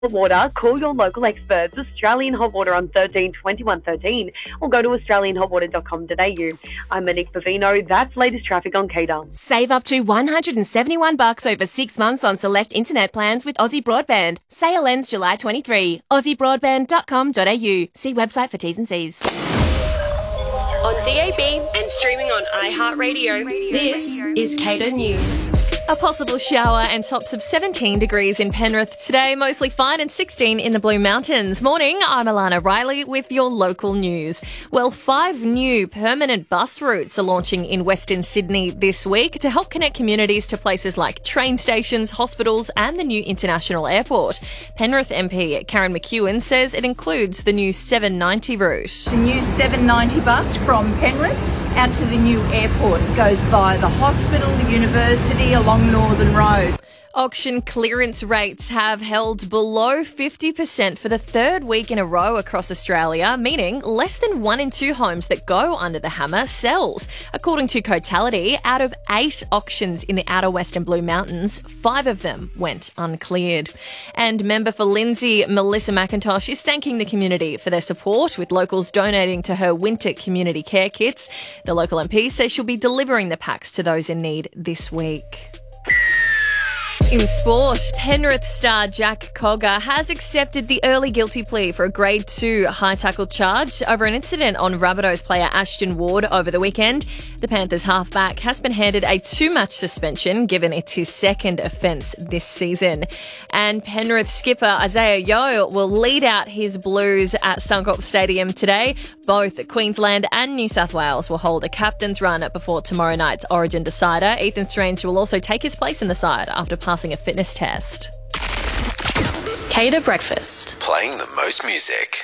Hot water, call your local experts. Australian Hot Water on 13 21 13 or go to australianhotwater.com.au. I'm Monique Bavino. That's latest traffic on CADA. Save up to $171 over 6 months on select internet plans with Aussie Broadband. Sale ends July 23. AussieBroadband.com.au. See website for T's and C's. On DAB and streaming on iHeartRadio, this is CADA News. A possible shower and tops of 17 degrees in Penrith today, mostly fine, and 16 in the Blue Mountains. Morning, I'm Alana Riley with your local news. Well, 5 new permanent bus routes are launching in Western Sydney this week to help connect communities to places like train stations, hospitals and the new international airport. Penrith MP Karen McEwen says it includes the new 790 route. The new 790 bus from Penrith out to the new airport goes via the hospital, the university, along Northern Road. Auction clearance rates have held below 50% for the third week in a row across Australia, meaning less than 1 in 2 homes that go under the hammer sells. According to Cotality, out of 8 auctions in the Outer West and Blue Mountains, 5 of them went uncleared. And member for Lindsay, Melissa McIntosh, is thanking the community for their support, with locals donating to her winter community care kits. The local MP says she'll be delivering the packs to those in need this week. In sport, Penrith star Jack Cogger has accepted the early guilty plea for a Grade 2 high tackle charge over an incident on Rabbitohs player Ashton Ward over the weekend. The Panthers halfback has been handed a 2-match suspension, given it's his second offence this season. And Penrith skipper Isaiah Yeo will lead out his Blues at Suncorp Stadium today. Both Queensland and New South Wales will hold a captain's run before tomorrow night's Origin decider. Ethan Strange will also take his place in the side after passing a fitness test. CADA Breakfast. Playing the most music.